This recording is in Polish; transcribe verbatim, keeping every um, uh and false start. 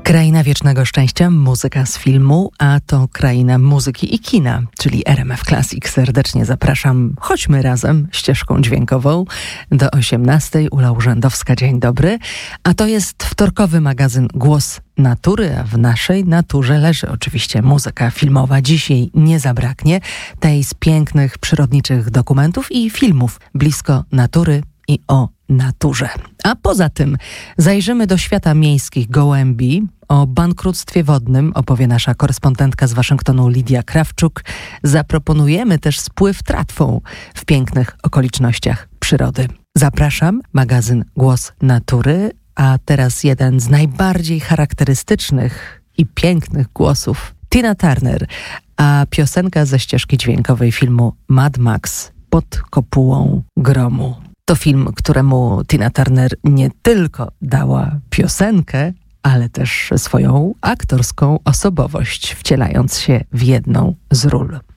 Kraina Wiecznego Szczęścia, muzyka z filmu, a to kraina muzyki i kina, czyli R M F Classic. Serdecznie zapraszam, chodźmy razem ścieżką dźwiękową do osiemnastej. Ula Urzędowska, dzień dobry. A to jest wtorkowy magazyn Głos Natury, a w naszej naturze leży oczywiście muzyka filmowa. Dzisiaj nie zabraknie tej z pięknych przyrodniczych dokumentów i filmów blisko natury i o naturze. A poza tym zajrzymy do świata miejskich gołębi. O bankructwie wodnym opowie nasza korespondentka z Waszyngtonu Lidia Krawczuk. Zaproponujemy też spływ tratwą w pięknych okolicznościach przyrody. Zapraszam, magazyn Głos Natury, a teraz jeden z najbardziej charakterystycznych i pięknych głosów. Tina Turner, a piosenka ze ścieżki dźwiękowej filmu Mad Max Pod kopułą gromu. To film, któremu Tina Turner nie tylko dała piosenkę, ale też swoją aktorską osobowość, wcielając się w jedną z ról.